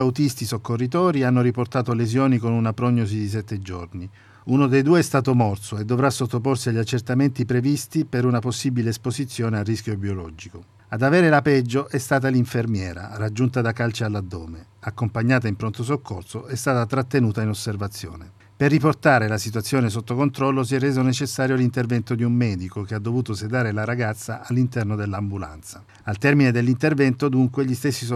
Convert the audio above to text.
autisti soccorritori hanno riportato lesioni con una prognosi di 7 giorni. Uno dei due è stato morso e dovrà sottoporsi agli accertamenti previsti per una possibile esposizione a rischio biologico. Ad avere la peggio è stata l'infermiera, raggiunta da calci all'addome. Accompagnata in pronto soccorso, è stata trattenuta in osservazione. Per riportare la situazione sotto controllo si è reso necessario l'intervento di un medico che ha dovuto sedare la ragazza all'interno dell'ambulanza. Al termine dell'intervento, dunque, gli stessi